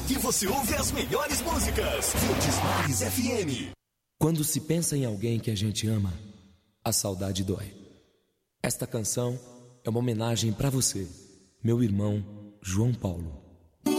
Aqui você ouve as melhores músicas. Verdes Mares FM. Quando se pensa em alguém que a gente ama, a saudade dói. Esta canção é uma homenagem para você, meu irmão João Paulo.